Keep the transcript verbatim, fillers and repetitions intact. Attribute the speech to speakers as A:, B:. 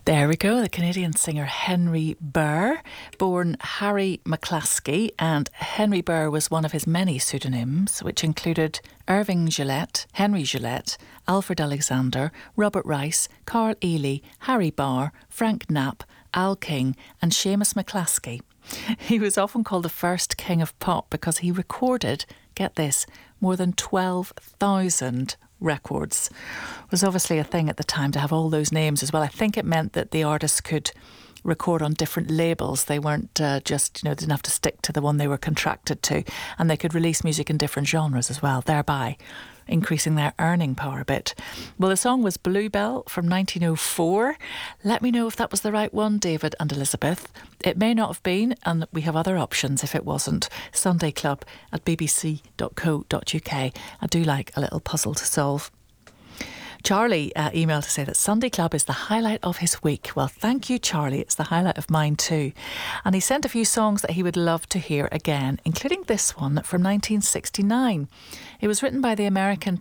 A: There we go, the Canadian singer Henry Burr, born Harry McClaskey, and Henry Burr was one of his many pseudonyms, which included Irving Gillette, Henry Gillette, Alfred Alexander, Robert Rice, Carl Ely, Harry Barr, Frank Knapp, Al King, and Seamus McClaskey. He was often called the first king of pop because he recorded, get this, more than twelve thousand records. It was obviously a thing at the time to have all those names as well. I think it meant that the artists could record on different labels. They weren't uh, just, you know, didn't have to stick to the one they were contracted to, and they could release music in different genres as well, thereby increasing their earning power a bit. Well, the song was Bluebell from nineteen oh four. Let me know if that was the right one, David and Elizabeth. It may not have been, and we have other options if it wasn't. Sunday Club at b b c dot co dot u k. I do like a little puzzle to solve. Charlie uh, emailed to say that Sunday Club is the highlight of his week. Well, thank you, Charlie. It's the highlight of mine too. And he sent a few songs that he would love to hear again, including this one from nineteen sixty-nine. It was written by the American